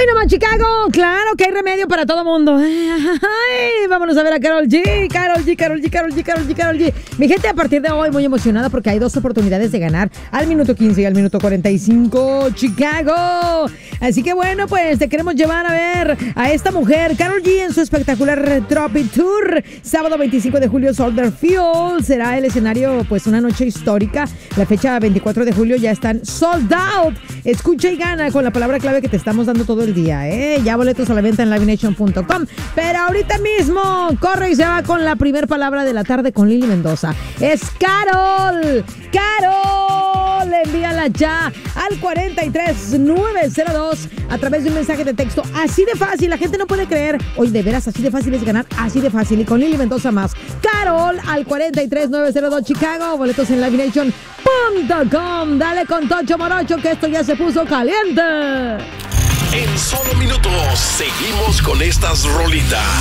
nomás, Chicago. Claro que hay remedio para todo mundo. Ay, vámonos a ver a Karol G. Karol G. Mi gente, a partir de hoy muy emocionada porque hay 2 oportunidades de ganar al minuto 15 y al minuto 45, Chicago. Así que bueno, pues te queremos llevar a ver a esta mujer, Karol G, en su espectacular Tropic Tour. Sábado 25 de julio, Soldier Field será el escenario, pues una noche histórica. La fecha 24 de julio ya están sold out. Escucha y gana con la palabra clave que te estamos dando todo el día, ¿eh? Ya boletos a la venta en livenation.com. Pero ahorita mismo corre y se va con la primer palabra de la tarde con Lili Mendoza. Es Karol. Karol, envíala ya al 43902 a través de un mensaje de texto. Así de fácil, la gente no puede creer. Oye, de veras, así de fácil es ganar, así de fácil. Y con Lili Mendoza más. Karol al 43902 Chicago. Boletos en livenation.com. Dale con Tocho Morocho que esto ya se puso caliente. En solo minutos seguimos con estas rolitas.